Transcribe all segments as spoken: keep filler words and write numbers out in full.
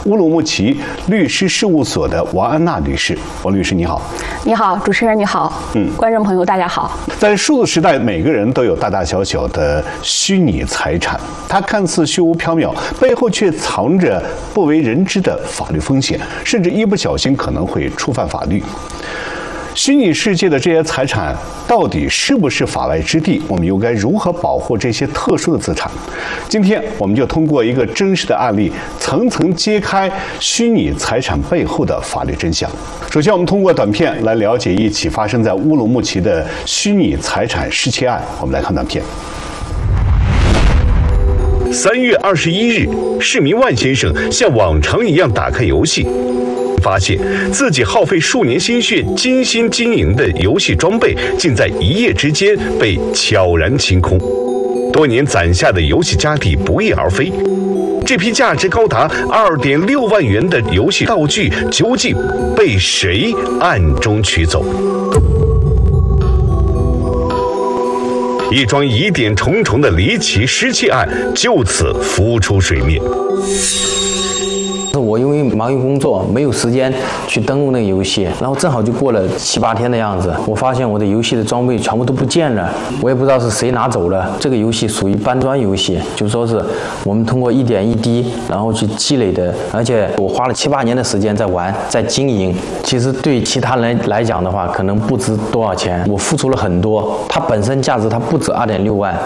乌鲁木齐律师事务所的王安娜律师。王律师你好。 你好，主持人你好，嗯，观众朋友大家好。 在数字时代，每个人都有大大小小的虚拟财产，它看似虚无缥缈，背后却藏着不为人知的法律风险，甚至一不小心可能会触犯法律。虚拟世界的这些财产到底是不是法外之地？我们又该如何保护这些特殊的资产？今天我们就通过一个真实的案例，层层揭开虚拟财产背后的法律真相。首先，我们通过短片来了解一起发生在乌鲁木齐的虚拟财产失窃案。我们来看短片。 三月二十一日，市民万先生像往常一样打开游戏，发现自己耗费数年心血、精心经营的游戏装备，竟在一夜之间被悄然清空。多年攒下的游戏家底不翼而飞。这批价值高达二点六万元的游戏道具，究竟被谁暗中取走？一桩疑点重重的离奇失窃案就此浮出水面。 我因为忙于工作，没有时间去登录那个游戏，然后正好就过了七八天的样子，我发现我的游戏的装备全部都不见了，我也不知道是谁拿走了。这个游戏属于搬砖游戏，就说是我们通过一点一滴，然后去积累的，而且我花了七八年的时间在玩，在经营。其实对其他人来讲的话，可能不值多少钱，我付出了很多，它本身价值它不止二点六万。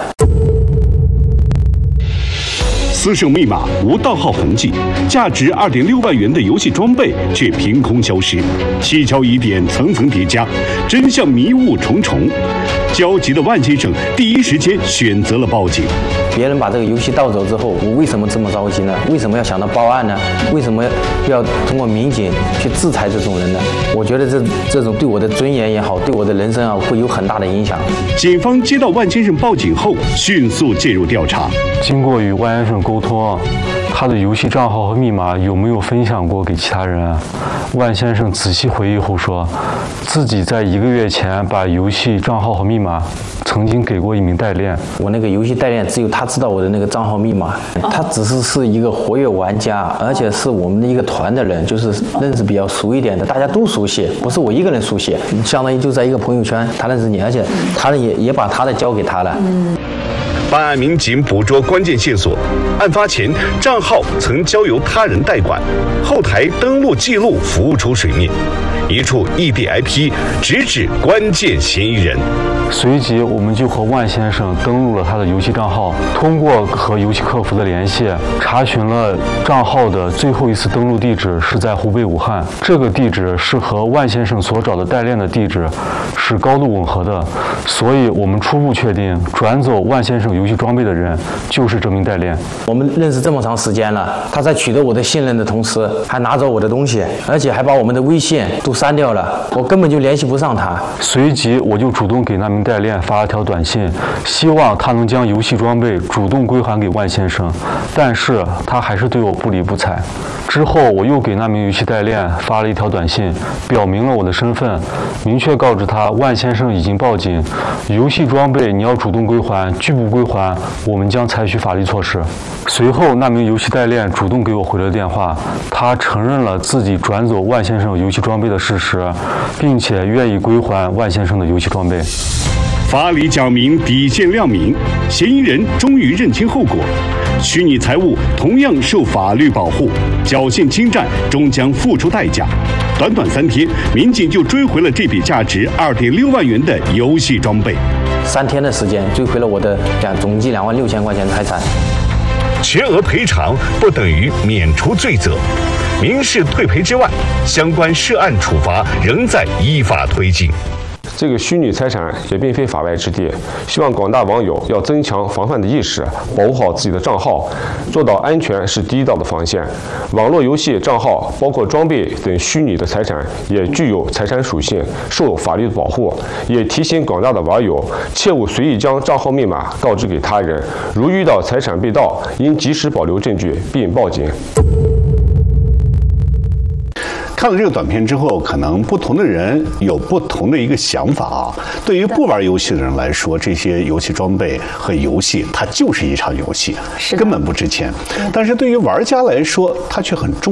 私设密码无盗号痕迹，价值二点六万元的游戏装备却凭空消失，蹊跷疑点层层叠加，真相迷雾重重。焦急的万先生第一时间选择了报警。 别人把这个游戏盗走之后，我为什么这么着急呢？为什么要想到报案呢？为什么要通过民警去制裁这种人呢？我觉得这这种对我的尊严也好，对我的人生啊，会有很大的影响。 警方接到万先生报警后，迅速介入调查。 经过与万先生沟通，他的游戏账号和密码有没有分享过给其他人？万先生仔细回忆后说，自己在一个月前把游戏账号和密码曾经给过一名代练。 我那个游戏代练只有他知道我的那个账号密码，他只是是一个活跃玩家，而且是我们的一个团的人，就是认识比较熟一点的，大家都熟悉，不是我一个人熟悉，相当于就在一个朋友圈，他认识你，而且他也也把他的交给他了。嗯。 办案民警捕捉关键线索，案发前账号曾交由他人代管，后台登录记录浮出水面，一处 E D I P 直指关键嫌疑人。 随即，我们就和万先生登录了他的游戏账号，通过和游戏客服的联系，查询了账号的最后一次登录地址是在湖北武汉，这个地址是和万先生所找的代练的地址是高度吻合的，所以我们初步确定转走万先生游戏装备的人就是这名代练。 我们认识这么长时间了，他在取得我的信任的同时，还拿走我的东西，而且还把我们的微信都删掉了，我根本就联系不上他。 随即，我就主动给那名代练发了条短信，希望他能将游戏装备主动归还给万先生，但是他还是对我不理不睬。之后，我又给那名游戏代练发了一条短信，表明了我的身份，明确告知他万先生已经报警，游戏装备你要主动归还，拒不归还，我们将采取法律措施。随后，那名游戏代练主动给我回了电话，他承认了自己转走万先生游戏装备的事实，并且愿意归还万先生的游戏装备。 法理讲明，底线亮明，嫌疑人终于认清后果，虚拟财物同样受法律保护，侥幸侵占终将付出代价。短短三天，民警就追回了这笔价值二点六万元的游戏装备。 三天的时间追回了我的两总计两万六千块钱财产。 全额赔偿不等于免除罪责，民事退赔之外，相关涉案处罚仍在依法推进。 这个虚拟财产也并非法外之地，希望广大网友要增强防范的意识，保护好自己的账号，做到安全是第一道的防线。网络游戏账号包括装备等虚拟的财产也具有财产属性，受法律的保护。也提醒广大的网友，切勿随意将账号密码告知给他人，如遇到财产被盗，应及时保留证据并报警。 看了这个短片之后，可能不同的人有不同的一个想法啊。对于不玩游戏的人来说，这些游戏装备和游戏，它就是一场游戏，根本不值钱。但是对于玩家来说，它却很重要。